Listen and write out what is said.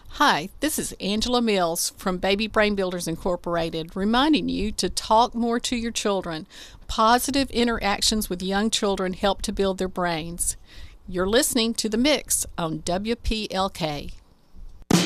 Hi, this is Angela Mills from Baby Brain Builders Incorporated, reminding you to talk more to your children. Positive interactions with young children help to build their brains. You're listening to The Mix on WPLK.